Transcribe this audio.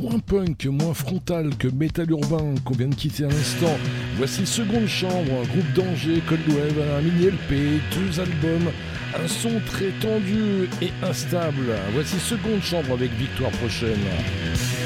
moins punk, moins frontal que Metal Urbain qu'on vient de quitter à l'instant. Voici Seconde Chambre, un groupe d'Angers, Cold Wave, un mini LP, 2 albums, un son très tendu et instable. Voici Seconde Chambre avec Victoire Prochaine.